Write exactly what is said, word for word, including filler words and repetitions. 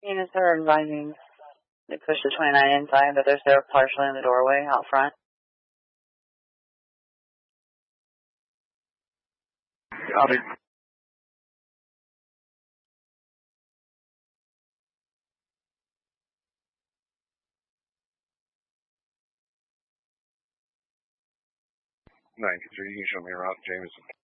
Units are advising they push the twenty-nine inside, but they're still partially in the doorway out front. Copy. nine two three, you can show me around Jameson.